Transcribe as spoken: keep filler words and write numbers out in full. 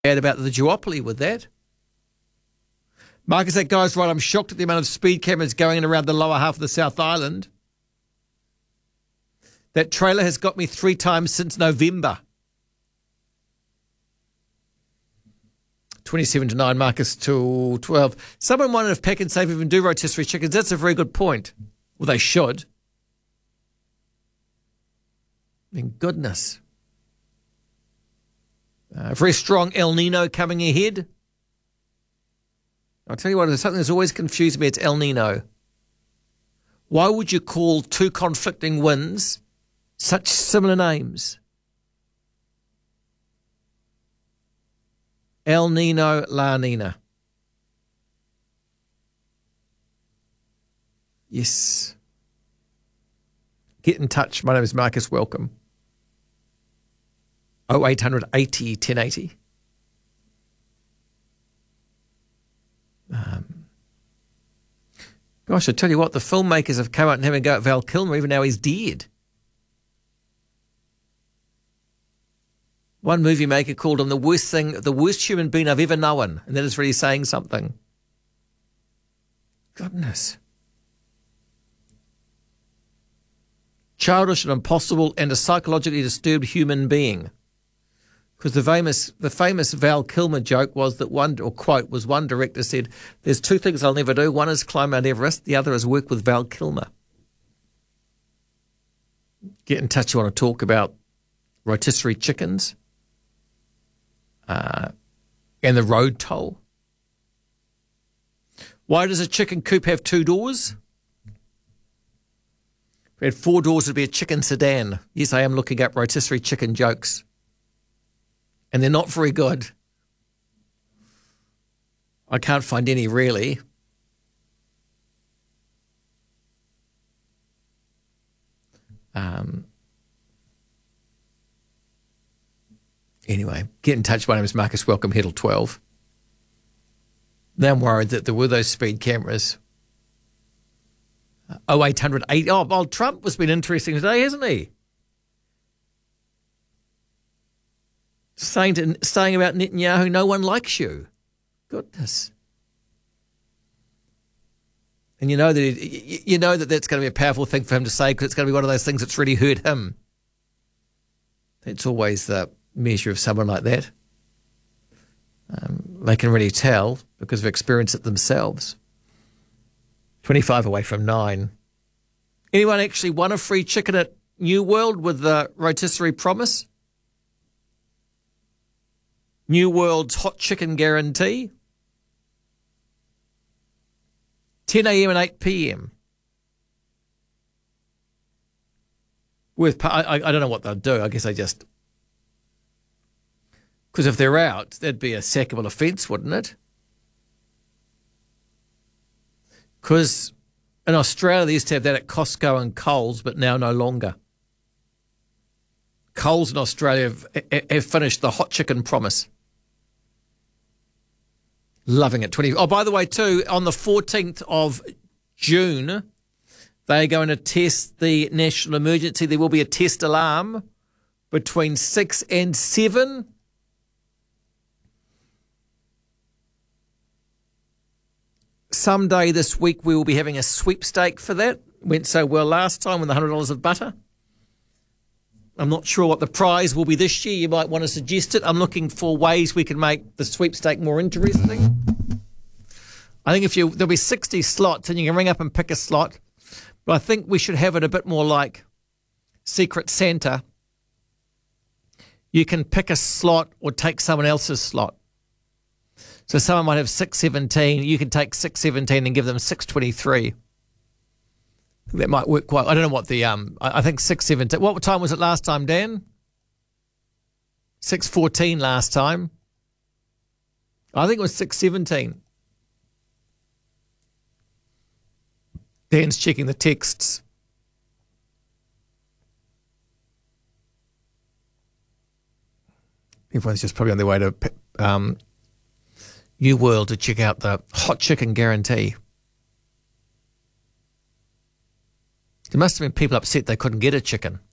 bad about the duopoly with that. Marcus, that guy's right. I'm shocked at the amount of speed cameras going in around the lower half of the South Island. That trailer has got me three times since November. twenty-seven to nine, Marcus to twelve. Someone wondered if Pack and Save even do rotisserie chickens. That's a very good point. Well, they should. I mean, goodness. Uh, very strong El Nino coming ahead. I'll tell you what, there's something that's always confused me. It's El Nino. Why would you call two conflicting winds such similar names? El Nino, La Nina. Yes. Get in touch. My name is Marcus. Welcome. oh eight hundred eighty ten eighty. Um, gosh, I tell you what, the filmmakers have come out and having a go at Val Kilmer, even now he's dead. One movie maker called him the worst thing, the worst human being I've ever known, and that is really saying something. Goodness. Childish and impossible and a psychologically disturbed human being. Because the famous the famous Val Kilmer joke was that one, or quote, was one director said, there's two things I'll never do. One is climb Mount Everest. The other is work with Val Kilmer. Get in touch. You want to talk about rotisserie chickens uh, and the road toll. Why does a chicken coop have two doors? If it had four doors, it would be a chicken sedan. Yes, I am looking up rotisserie chicken jokes. And they're not very good. I can't find any, really. Um, anyway, get in touch. My name is Marcus. Welcome, Heddle twelve. Now I'm worried that there were those speed cameras. oh eight hundred eight. Oh, well, Trump has been interesting today, hasn't he? Saying, to, saying about Netanyahu, no one likes you. Goodness. And you know that it, you know that that's going to be a powerful thing for him to say because it's going to be one of those things that's really hurt him. It's always the measure of someone like that. Um, they can really tell because they've experienced it themselves. twenty-five away from nine. Anyone actually won a free chicken at New World with the rotisserie promise? New World's hot chicken guarantee. ten a.m. and eight p.m. With I, I don't know what they'll do. I guess they just... Because if they're out, that'd be a sackable offence, wouldn't it? Because in Australia, they used to have that at Costco and Coles, but now no longer. Coles in Australia have, have finished the hot chicken promise. Loving it. twenty. Oh, by the way, too, on the fourteenth of June, they're going to test the national emergency. There will be a test alarm between six and seven. Someday this week we will be having a sweepstake for that. Went so well last time with one hundred dollars of butter. I'm not sure what the prize will be this year. You might want to suggest it. I'm looking for ways we can make the sweepstake more interesting. I think if you there'll be sixty slots and you can ring up and pick a slot. But I think we should have it a bit more like Secret Santa. You can pick a slot or take someone else's slot. So someone might have six seventeen. You can take six seventeen and give them six twenty-three. That might work quite. I don't know what the um. I, I think six seventeen. What time was it last time, Dan? Six fourteen last time. I think it was six seventeen. Dan's checking the texts. Everyone's just probably on their way to um, New World to check out the hot chicken guarantee. There must have been people upset they couldn't get a chicken.